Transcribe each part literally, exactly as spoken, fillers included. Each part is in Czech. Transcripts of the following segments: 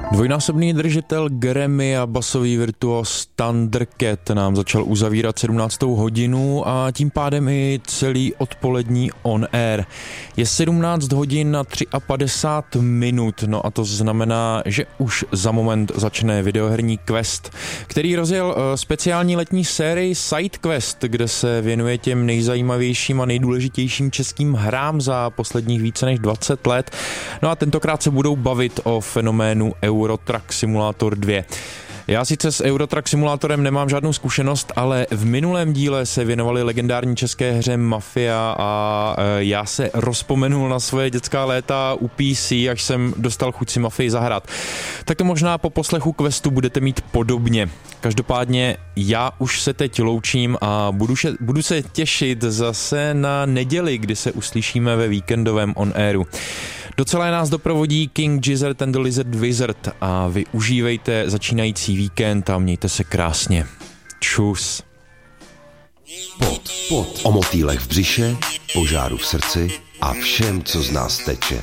Dvojnásobný držitel Grammy a basový virtuos Thundercat nám začal uzavírat sedmnáctou hodinu a tím pádem i celý odpolední on air. Je sedmnáct hodin na padesát tři minut, no a to znamená, že už za moment začne videoherní quest, který rozjel speciální letní sérii Side Quest, kde se věnuje těm nejzajímavějším a nejdůležitějším českým hrám za posledních více než dvacet let. No a tentokrát se budou bavit o fenoménu Euro Truck Simulator dva. Já sice s Euro Truck Simulatorem nemám žádnou zkušenost, ale v minulém díle se věnovali legendární české hře Mafia a já se rozpomenul na svoje dětská léta u P C, až jsem dostal chuť si Mafii zahrát. Tak to možná po poslechu questu budete mít podobně. Každopádně já už se teď loučím a budu, še- budu se těšit zase na neděli, kdy se uslyšíme ve víkendovém on airu. Docela nás doprovodí King Gizzard and the Lizard Wizard a vy užívejte začínající víkend a mějte se krásně. Čus. Pod, pod. O motýlech v břiše, požáru v srdci a všem, co z nás teče.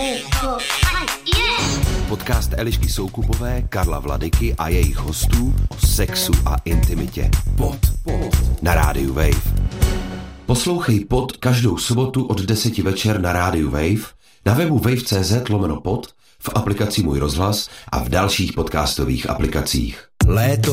Podcast Elišky Soukupové, Karla Vladyky a jejich hostů o sexu a intimitě. Pod, pod. Na rádiu Wave. Poslouchej Pod každou sobotu od deseti večer na rádiu Wave, na webu wave tečka cz lomeno pod, v aplikaci Můj rozhlas a v dalších podcastových aplikacích. Léto